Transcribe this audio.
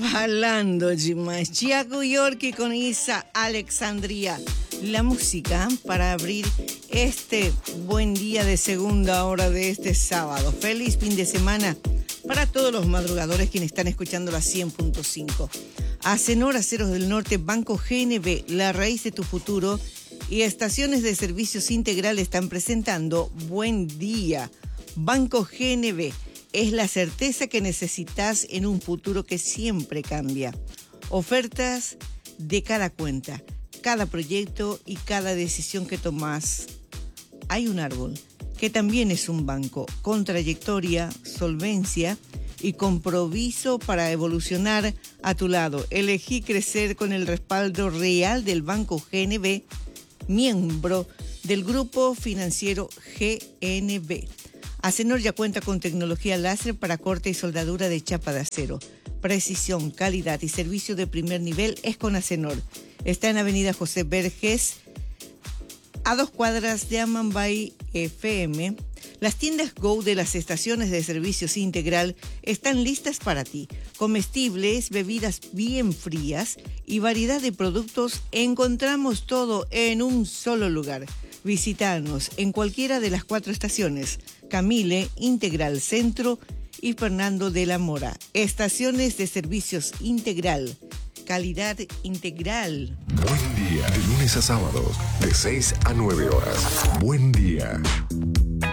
Hablando demais. Tiago York con Isa Alexandria. La música para abrir este buen día de segunda hora de este sábado. Feliz fin de semana para todos los madrugadores quienes están escuchando la 100.5. Acenor, Aceros del Norte, Banco GNB, la raíz de tu futuro y estaciones de servicios integral están presentando Buen Día. Banco GNB es la certeza que necesitas en un futuro que siempre cambia. Ofertas de cada cuenta, cada proyecto y cada decisión que tomás. Hay un árbol que también es un banco con trayectoria, solvencia y compromiso para evolucionar a tu lado. Elegí crecer con el respaldo real del Banco GNB, miembro del Grupo Financiero GNB. Acenor ya cuenta con tecnología láser para corte y soldadura de chapa de acero. Precisión, calidad y servicio de primer nivel es con Acenor. Está en Avenida José Vergés, a 2 cuadras de Amambay FM. Las tiendas Go de las estaciones de servicios integral están listas para ti. Comestibles, bebidas bien frías y variedad de productos, encontramos todo en un solo lugar. Visítanos en cualquiera de las 4 estaciones: Camile, Integral Centro y Fernando de la Mora. Estaciones de servicios integral. Calidad integral. Buen día. De lunes a sábados, de 6 a 9 horas. Buen día.